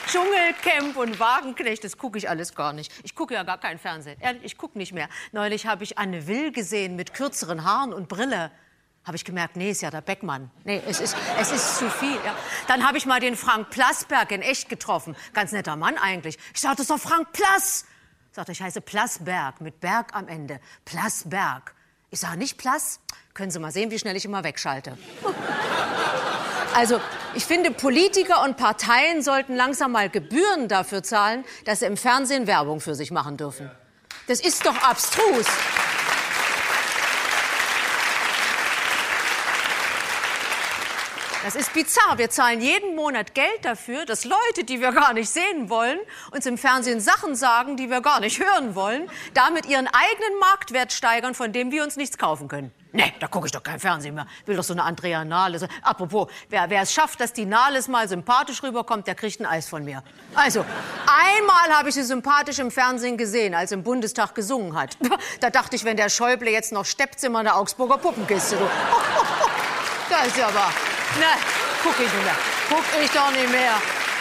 Dschungelcamp und Wagenknecht, das gucke ich alles gar nicht. Ich gucke ja gar kein Fernsehen. Ehrlich, ich gucke nicht mehr. Neulich habe ich Anne Will gesehen mit kürzeren Haaren und Brille. Habe ich gemerkt, nee, ist ja der Beckmann. Nee, es ist zu viel. Ja. Dann habe ich mal den Frank Plasberg in echt getroffen. Ganz netter Mann eigentlich. Ich sagte, das ist doch Frank Plass. Sagte, ich heiße Plasberg, mit Berg am Ende. Plasberg. Ich sage, nicht Plass? Können Sie mal sehen, wie schnell ich immer wegschalte. Also, ich finde, Politiker und Parteien sollten langsam mal Gebühren dafür zahlen, dass sie im Fernsehen Werbung für sich machen dürfen. Das ist doch abstrus. Das ist bizarr. Wir zahlen jeden Monat Geld dafür, dass Leute, die wir gar nicht sehen wollen, uns im Fernsehen Sachen sagen, die wir gar nicht hören wollen, damit ihren eigenen Marktwert steigern, von dem wir uns nichts kaufen können. Nee, da gucke ich doch kein Fernsehen mehr. Will doch so eine Andrea Nahles. Apropos, wer es schafft, dass die Nahles mal sympathisch rüberkommt, der kriegt ein Eis von mir. Also, einmal habe ich sie sympathisch im Fernsehen gesehen, als im Bundestag gesungen hat. Da dachte ich, wenn der Schäuble jetzt noch steppt, sind wir in der Augsburger Puppenkiste. Du. Das ist ja wahr. Ne, guck ich nicht mehr. Guck ich doch nicht mehr.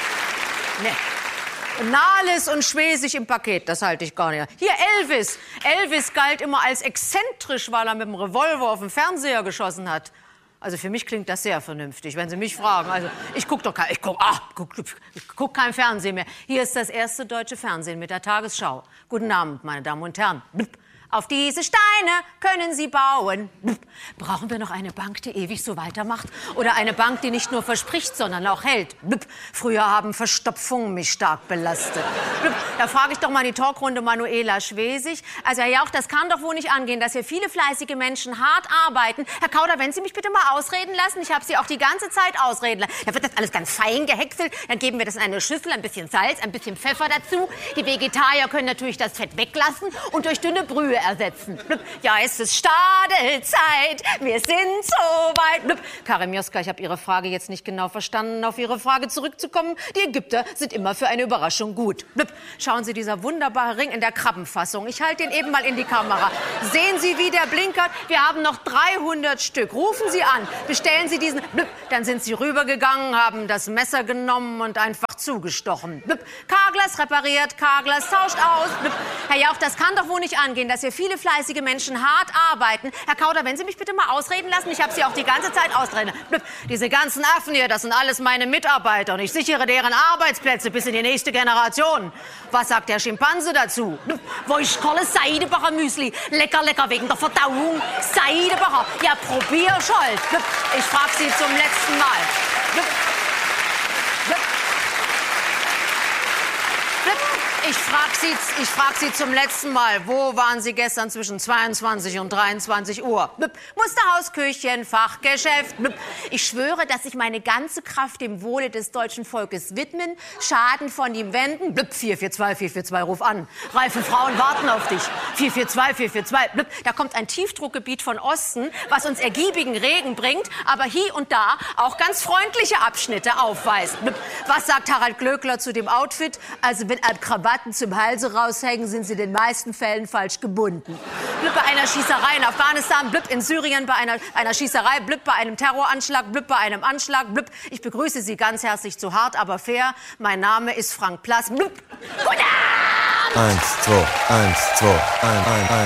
Ne. Nahles und Schwesig im Paket, das halte ich gar nicht. Hier, Elvis. Elvis galt immer als exzentrisch, weil er mit dem Revolver auf den Fernseher geschossen hat. Also für mich klingt das sehr vernünftig, wenn Sie mich fragen. Also ich guck guck kein Fernsehen mehr. Hier ist das erste deutsche Fernsehen mit der Tagesschau. Guten Abend, meine Damen und Herren. Auf diese Steine können Sie bauen. Brauchen wir noch eine Bank, die ewig so weitermacht? Oder eine Bank, die nicht nur verspricht, sondern auch hält? Früher haben Verstopfungen mich stark belastet. Da frage ich doch mal die Talkrunde Manuela Schwesig. Also Herr Jauch, das kann doch wohl nicht angehen, dass hier viele fleißige Menschen hart arbeiten. Herr Kauder, wenn Sie mich bitte mal ausreden lassen. Ich habe Sie auch die ganze Zeit ausreden lassen. Da wird das alles ganz fein gehäckselt. Dann geben wir das in eine Schüssel, ein bisschen Salz, ein bisschen Pfeffer dazu. Die Vegetarier können natürlich das Fett weglassen und durch dünne Brühe ersetzen. Ja, es ist Stadelzeit, wir sind so weit. Karim Joska, ich habe Ihre Frage jetzt nicht genau verstanden. Auf Ihre Frage zurückzukommen, die Ägypter sind immer für eine Überraschung gut. Schauen Sie, dieser wunderbare Ring in der Krabbenfassung. Ich halte ihn eben mal in die Kamera. Sehen Sie, wie der blinkert? Wir haben noch 300 Stück. Rufen Sie an, bestellen Sie diesen. Dann sind Sie rübergegangen, haben das Messer genommen und einfach zugestochen. Carglass repariert, Carglass tauscht aus. Herr Jauch, das kann doch wohl nicht angehen, dass hier viele fleißige Menschen hart arbeiten. Herr Kauder, wenn Sie mich bitte mal ausreden lassen, ich habe Sie auch die ganze Zeit ausreden. Diese ganzen Affen hier, das sind alles meine Mitarbeiter und ich sichere deren Arbeitsplätze bis in die nächste Generation. Was sagt der Schimpanse dazu? Woischkolle Seidebacher Müsli. Lecker, lecker wegen der Verdauung. Seidebacher. Ja, probier Scholt. Ich frage Sie zum letzten Mal. Ich frag Sie zum letzten Mal, wo waren Sie gestern zwischen 22 und 23 Uhr? Musterhausküchen, Fachgeschäft. Ich schwöre, dass ich meine ganze Kraft dem Wohle des deutschen Volkes widmen, Schaden von ihm wenden. 442, 442, ruf an. Reife Frauen warten auf dich. 442, 442. Da kommt ein Tiefdruckgebiet von Osten, was uns ergiebigen Regen bringt, aber hier und da auch ganz freundliche Abschnitte aufweist. Was sagt Harald Glöckler zu dem Outfit? Also wenn Krawatten zum Halse raushängen, sind sie in den meisten Fällen falsch gebunden. Bei einer Schießerei in Afghanistan, in Syrien bei einer Schießerei, bei einem Terroranschlag, bei einem Anschlag. Ich begrüße Sie ganz herzlich zu Hart, aber fair. Mein Name ist Frank Plass. Guten Abend! 1, 2, 1, 2, 1, 1, 1.